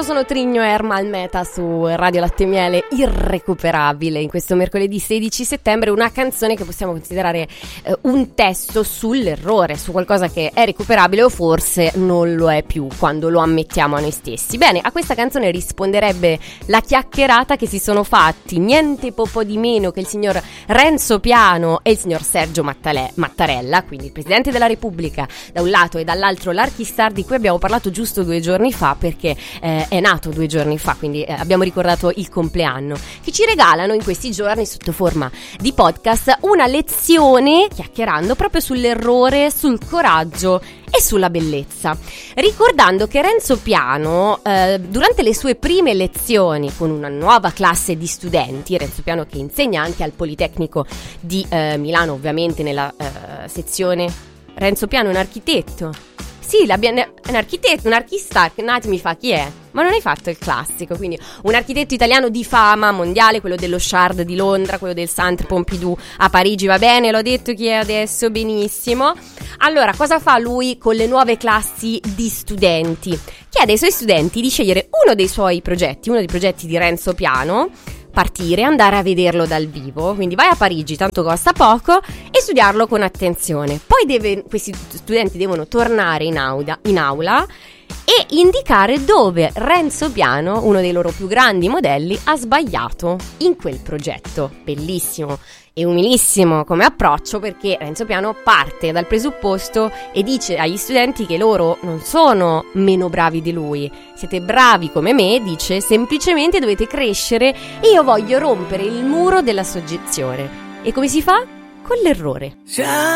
sono Trigno Ermal Meta su Radio Latte e Miele, Irrecuperabile. In questo mercoledì 16 settembre una canzone che possiamo considerare un testo sull'errore, su qualcosa che è recuperabile o forse non lo è più quando lo ammettiamo a noi stessi. Bene, a questa canzone risponderebbe la chiacchierata che si sono fatti niente po' di meno che il signor Renzo Piano e il signor Sergio Mattarella, quindi il Presidente della Repubblica da un lato e dall'altro l'Archistar, di cui abbiamo parlato giusto 2 giorni fa perché è nato 2 giorni fa, quindi abbiamo ricordato il compleanno, che ci regalano in questi giorni sotto forma di podcast una lezione, chiacchierando proprio sull'errore, sul coraggio e sulla bellezza, ricordando che Renzo Piano durante le sue prime lezioni con una nuova classe di studenti, Renzo Piano che insegna anche al Politecnico di Milano, ovviamente nella sezione. Renzo Piano è un architetto. Sì, è un architetto, un archistar, che un attimo mi fa chi è? Ma non hai fatto il classico, quindi un architetto italiano di fama mondiale, quello dello Shard di Londra, quello del Centre Pompidou a Parigi, va bene, l'ho detto chi è adesso, benissimo. Allora, cosa fa lui con le nuove classi di studenti? Chiede ai suoi studenti di scegliere uno dei progetti di Renzo Piano, partire, andare a vederlo dal vivo, quindi vai a Parigi, tanto costa poco, e studiarlo con attenzione. Poi questi studenti devono tornare in aula e indicare dove Renzo Piano, uno dei loro più grandi modelli, ha sbagliato in quel progetto. Bellissimo e umilissimo come approccio, perché Renzo Piano parte dal presupposto e dice agli studenti che loro non sono meno bravi di lui, siete bravi come me, dice, semplicemente dovete crescere e io voglio rompere il muro della soggezione. E come si fa? Con l'errore.